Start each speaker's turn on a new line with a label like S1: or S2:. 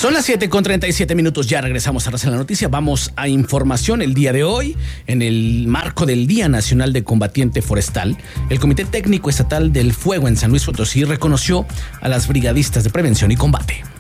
S1: Son las 7:37. Ya regresamos a Raza en la Noticia. Vamos a información el día de hoy. En el marco del Día Nacional de Combatiente Forestal, el Comité Técnico Estatal del Fuego en San Luis Potosí reconoció a las brigadistas de prevención y combate.